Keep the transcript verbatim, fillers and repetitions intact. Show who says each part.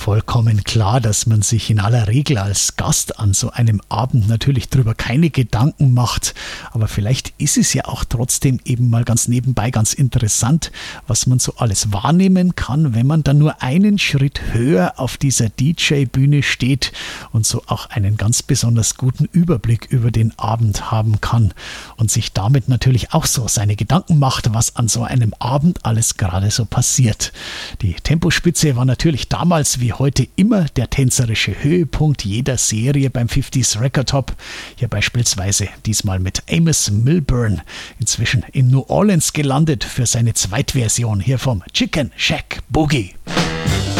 Speaker 1: Vollkommen klar, dass man sich in aller Regel als Gast an so einem Abend natürlich darüber keine Gedanken macht. Aber vielleicht ist es ja auch trotzdem eben mal ganz nebenbei ganz interessant, was man so alles wahrnehmen kann, wenn man dann nur einen Schritt höher auf dieser D J-Bühne steht und so auch einen ganz besonders guten Überblick über den Abend haben kann und sich damit natürlich auch so seine Gedanken macht, was an so einem Abend alles gerade so passiert. Die Tempospitze war natürlich damals wie heute immer der tänzerische Höhepunkt jeder Serie beim fünfziger Record Top. Hier beispielsweise diesmal mit Amos Milburn, inzwischen in New Orleans gelandet für seine Zweitversion hier vom Chicken Shack Boogie.